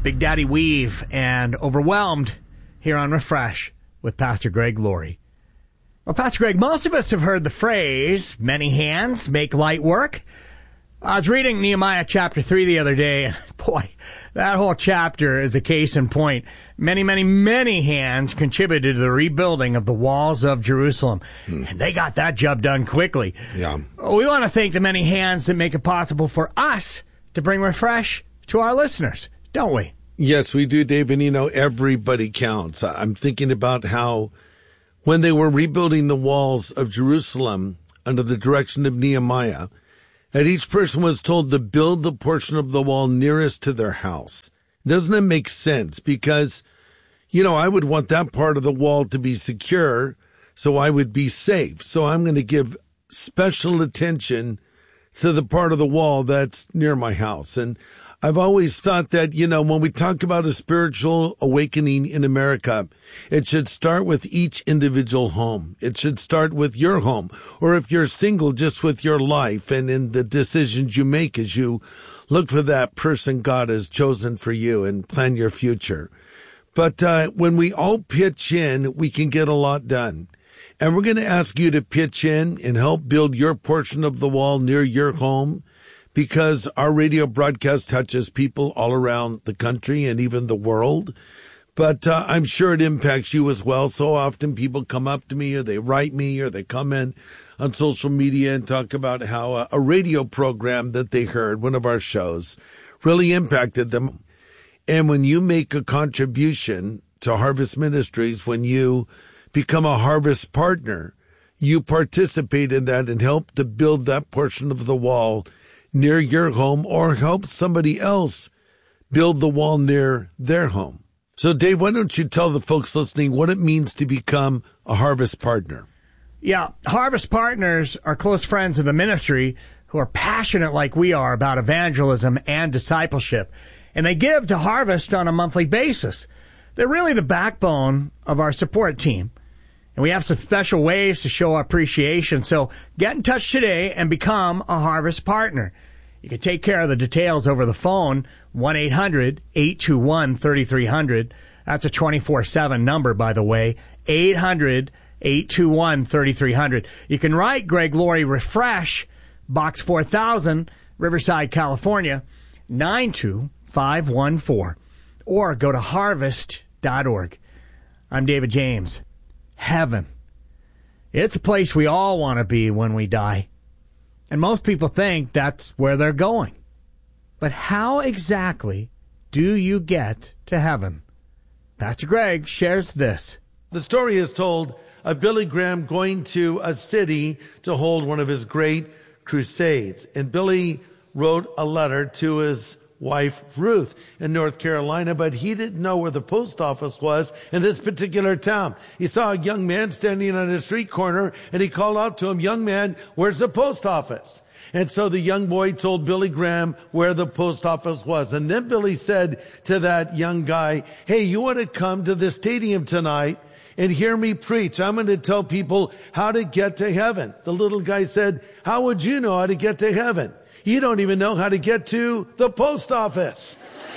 Big Daddy Weave and Overwhelmed here on Refresh with Pastor Greg Laurie. Well, Pastor Greg, most of us have heard the phrase, many hands make light work. I was reading Nehemiah chapter 3 the other day, and boy, that whole chapter is a case in point. Many, many, many hands contributed to the rebuilding of the walls of Jerusalem. And they got that job done quickly. Yeah. We want to thank the many hands that make it possible for us to bring Refresh to our listeners, don't we? Yes, we do, Dave. And, everybody counts. I'm thinking about how when they were rebuilding the walls of Jerusalem under the direction of Nehemiah, that each person was told to build the portion of the wall nearest to their house. Doesn't it make sense? Because, I would want that part of the wall to be secure so I would be safe. So I'm going to give special attention to the part of the wall that's near my house. And I've always thought that, when we talk about a spiritual awakening in America, it should start with each individual home. It should start with your home, or if you're single, just with your life and in the decisions you make as you look for that person God has chosen for you and plan your future. But when we all pitch in, we can get a lot done. And we're going to ask you to pitch in and help build your portion of the wall near your home, because our radio broadcast touches people all around the country and even the world. But I'm sure it impacts you as well. So often people come up to me, or they write me, or they comment on social media and talk about how a radio program that they heard, one of our shows, really impacted them. And when you make a contribution to Harvest Ministries, when you become a Harvest partner, you participate in that and help to build that portion of the wall near your home, or help somebody else build the wall near their home. So, Dave, why don't you tell the folks listening what it means to become a Harvest partner? Yeah, Harvest partners are close friends of the ministry who are passionate like we are about evangelism and discipleship. And they give to Harvest on a monthly basis. They're really the backbone of our support team. And we have some special ways to show our appreciation. So get in touch today and become a Harvest partner. You can take care of the details over the phone, 1-800-821-3300. That's a 24/7 number, by the way, 800-821-3300. You can write Greg Laurie Refresh, Box 4000, Riverside, California, 92514. Or go to harvest.org. I'm David James. Heaven. It's a place we all want to be when we die. And most people think that's where they're going. But how exactly do you get to heaven? Pastor Greg shares this. The story is told of Billy Graham going to a city to hold one of his great crusades. And Billy wrote a letter to his wife Ruth in North Carolina, but he didn't know where the post office was in this particular town. He saw a young man standing on a street corner, and he called out to him, "Young man, where's the post office?" And so the young boy told Billy Graham where the post office was. And then Billy said to that young guy, "Hey, you want to come to the stadium tonight and hear me preach? I'm going to tell people how to get to heaven." The little guy said, "How would you know how to get to heaven? You don't even know how to get to the post office."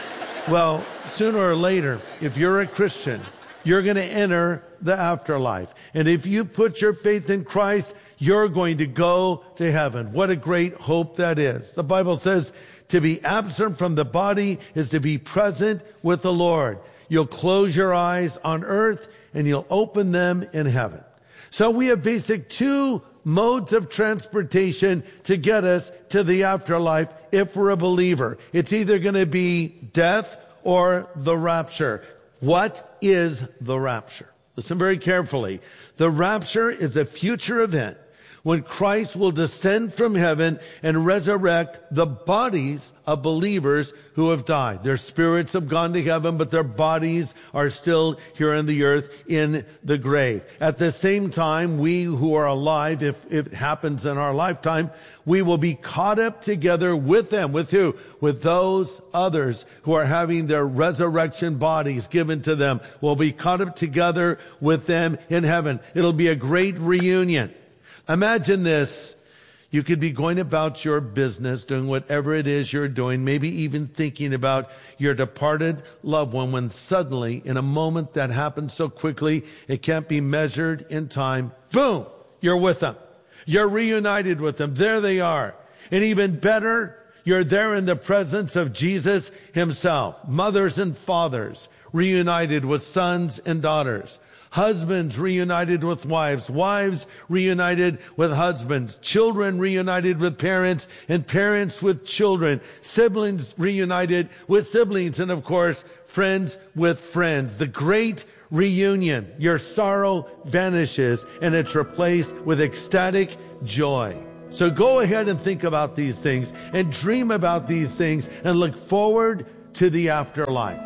Well, sooner or later, if you're a Christian, you're going to enter the afterlife. And if you put your faith in Christ, you're going to go to heaven. What a great hope that is. The Bible says to be absent from the body is to be present with the Lord. You'll close your eyes on earth and you'll open them in heaven. So we have basic two modes of transportation to get us to the afterlife if we're a believer. It's either going to be death or the rapture. What is the rapture? Listen very carefully. The rapture is a future event when Christ will descend from heaven and resurrect the bodies of believers who have died. Their spirits have gone to heaven, but their bodies are still here on the earth in the grave. At the same time, we who are alive, if it happens in our lifetime, we will be caught up together with them. With who? With those others who are having their resurrection bodies given to them. We'll be caught up together with them in heaven. It'll be a great reunion. Imagine this. You could be going about your business, doing whatever it is you're doing, maybe even thinking about your departed loved one, when suddenly, in a moment that happens so quickly, it can't be measured in time, boom, you're with them. You're reunited with them. There they are. And even better, you're there in the presence of Jesus himself. Mothers and fathers reunited with sons and daughters. Husbands reunited with wives. Wives reunited with husbands. Children reunited with parents, and parents with children. Siblings reunited with siblings. And of course, friends with friends. The great reunion. Your sorrow vanishes and it's replaced with ecstatic joy. So go ahead and think about these things and dream about these things and look forward to the afterlife.